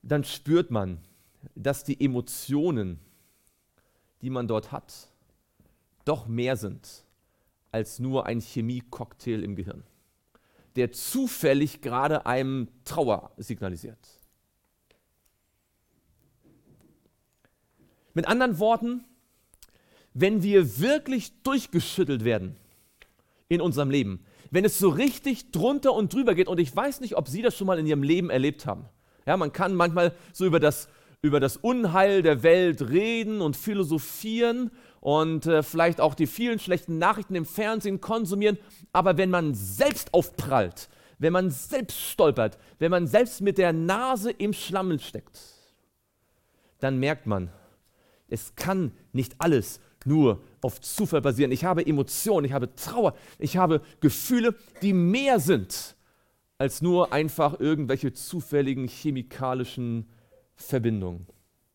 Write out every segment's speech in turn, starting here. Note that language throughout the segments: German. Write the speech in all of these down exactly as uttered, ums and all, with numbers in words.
dann spürt man, dass die Emotionen, die man dort hat, doch mehr sind als nur ein Chemie-Cocktail im Gehirn, der zufällig gerade einem Trauer signalisiert. Mit anderen Worten, wenn wir wirklich durchgeschüttelt werden in unserem Leben, wenn es so richtig drunter und drüber geht, und ich weiß nicht, ob Sie das schon mal in Ihrem Leben erlebt haben. Ja, man kann manchmal so über das, über das Unheil der Welt reden und philosophieren und äh, vielleicht auch die vielen schlechten Nachrichten im Fernsehen konsumieren, aber wenn man selbst aufprallt, wenn man selbst stolpert, wenn man selbst mit der Nase im Schlamm steckt, dann merkt man, es kann nicht alles nur auf Zufall basieren. Ich habe Emotionen, ich habe Trauer, ich habe Gefühle, die mehr sind als nur einfach irgendwelche zufälligen chemikalischen Verbindungen.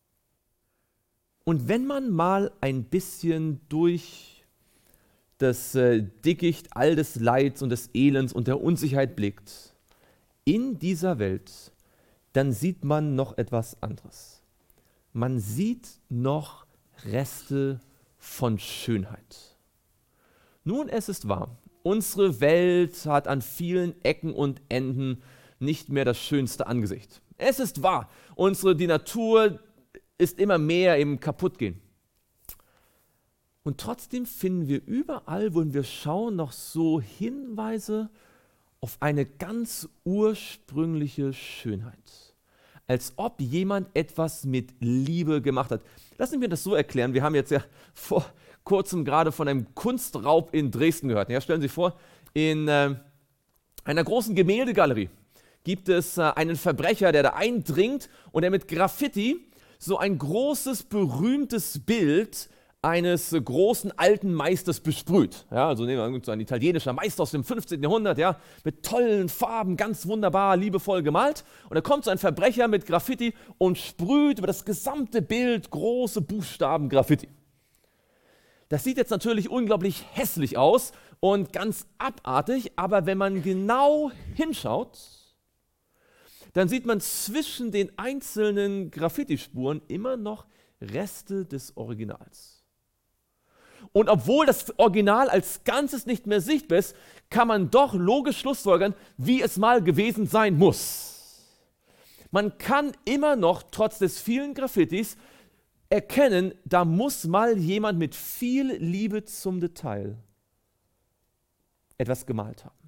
Und wenn man mal ein bisschen durch das äh, Dickicht all des Leids und des Elends und der Unsicherheit blickt, in dieser Welt, dann sieht man noch etwas anderes. Man sieht noch Reste von Schönheit. Nun, es ist wahr, unsere Welt hat an vielen Ecken und Enden nicht mehr das schönste Angesicht. Es ist wahr, unsere, die Natur ist immer mehr im Kaputtgehen. Und trotzdem finden wir überall, wo wir schauen, noch so Hinweise auf eine ganz ursprüngliche Schönheit. Als ob jemand etwas mit Liebe gemacht hat. Lassen Sie mir das so erklären. Wir haben jetzt ja vor kurzem gerade von einem Kunstraub in Dresden gehört. Ja, stellen Sie sich vor, in äh, einer großen Gemäldegalerie gibt es äh, einen Verbrecher, der da eindringt und der mit Graffiti so ein großes, berühmtes Bild eines äh, großen alten Meisters besprüht. Ja, also nehmen wir so ein italienischer Meister aus dem fünfzehnten Jahrhundert, ja, mit tollen Farben, ganz wunderbar, liebevoll gemalt. Und da kommt so ein Verbrecher mit Graffiti und sprüht über das gesamte Bild große Buchstaben Graffiti. Das sieht jetzt natürlich unglaublich hässlich aus und ganz abartig, aber wenn man genau hinschaut, dann sieht man zwischen den einzelnen Graffitispuren immer noch Reste des Originals. Und obwohl das Original als Ganzes nicht mehr sichtbar ist, kann man doch logisch schlussfolgern, wie es mal gewesen sein muss. Man kann immer noch, trotz des vielen Graffitis, erkennen, da muss mal jemand mit viel Liebe zum Detail etwas gemalt haben.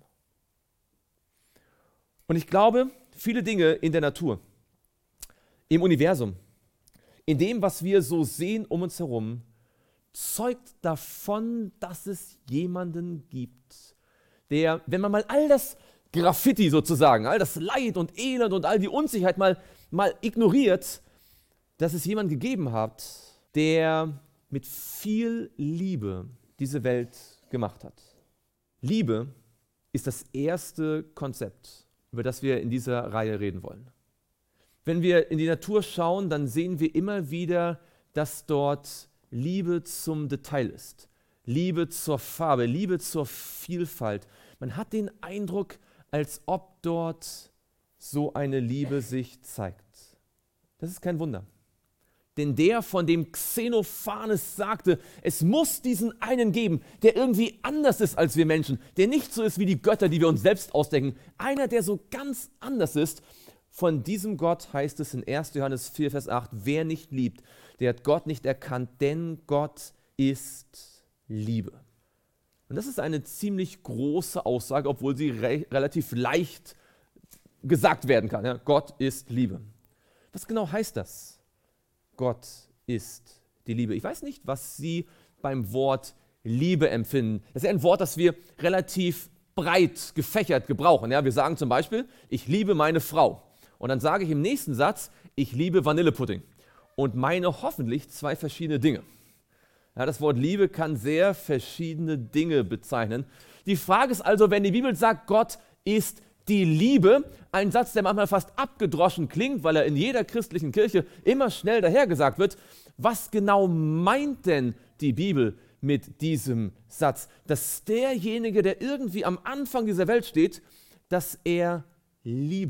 Und ich glaube, viele Dinge in der Natur, im Universum, in dem, was wir so sehen um uns herum, zeugt davon, dass es jemanden gibt, der, wenn man mal all das Graffiti sozusagen, all das Leid und Elend und all die Unsicherheit mal, mal ignoriert, dass es jemanden gegeben hat, der mit viel Liebe diese Welt gemacht hat. Liebe ist das erste Konzept, über das wir in dieser Reihe reden wollen. Wenn wir in die Natur schauen, dann sehen wir immer wieder, dass dort Liebe zum Detail ist, Liebe zur Farbe, Liebe zur Vielfalt. Man hat den Eindruck, als ob dort so eine Liebe sich zeigt. Das ist kein Wunder. Denn der, von dem Xenophanes sagte, es muss diesen einen geben, der irgendwie anders ist als wir Menschen, der nicht so ist wie die Götter, die wir uns selbst ausdenken, einer, der so ganz anders ist. Von diesem Gott heißt es in erster Johannes vier, Vers acht, wer nicht liebt, der hat Gott nicht erkannt, denn Gott ist Liebe. Und das ist eine ziemlich große Aussage, obwohl sie re- relativ leicht gesagt werden kann. Ja? Gott ist Liebe. Was genau heißt das? Gott ist die Liebe. Ich weiß nicht, was Sie beim Wort Liebe empfinden. Das ist ja ein Wort, das wir relativ breit gefächert gebrauchen. Ja? Wir sagen zum Beispiel, ich liebe meine Frau. Und dann sage ich im nächsten Satz, ich liebe Vanillepudding und meine hoffentlich zwei verschiedene Dinge. Ja, das Wort Liebe kann sehr verschiedene Dinge bezeichnen. Die Frage ist also, wenn die Bibel sagt, Gott ist die Liebe, ein Satz, der manchmal fast abgedroschen klingt, weil er in jeder christlichen Kirche immer schnell dahergesagt wird, was genau meint denn die Bibel mit diesem Satz? Dass derjenige, der irgendwie am Anfang dieser Welt steht, dass er Liebe